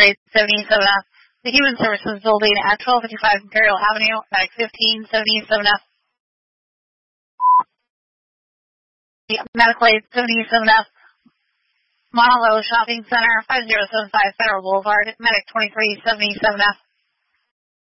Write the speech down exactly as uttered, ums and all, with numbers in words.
grade seventy-seven F. The Human Services Building at twelve fifty-five Imperial Avenue, medic fifteen seventy-seven F. Medical aid seventy-seven F. Monolo Shopping Center, five oh seven five Federal Boulevard, medic twenty-three seventy-seven F.